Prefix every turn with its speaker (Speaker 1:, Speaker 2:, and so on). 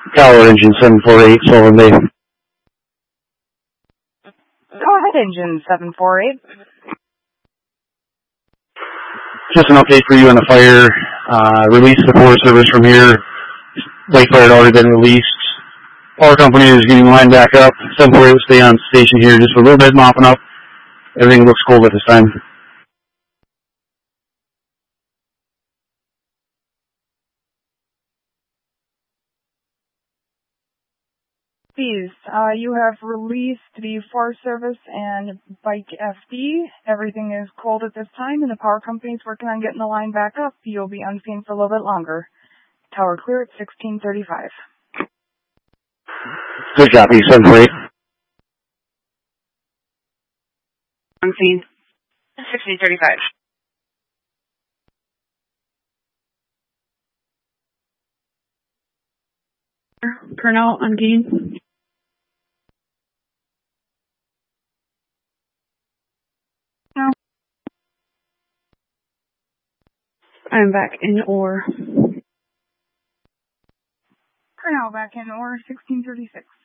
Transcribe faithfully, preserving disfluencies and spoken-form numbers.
Speaker 1: Tower engine seven four eight, Sullivan Bay.
Speaker 2: Go ahead, engine seven four eight.
Speaker 1: Just an update for you on the fire. Uh, released the Forest Service from here. Lake fire had already been released. Power company is getting lined back up. seven four eight will stay on station here just for a little bit, mopping up. Everything looks cold at this time.
Speaker 2: Please, uh, you have released the Forest Service and Bike F D. Everything is cold at this time, and the power company is working on getting the line back up. You'll be unseen for a little bit longer. Tower clear at sixteen thirty-five.
Speaker 1: Good copy, seven four eight.
Speaker 2: Unseen. sixteen thirty-five.
Speaker 3: Pernell on gain.
Speaker 2: No.
Speaker 3: I'm back in ore.
Speaker 2: For now, back in ore, sixteen thirty-six.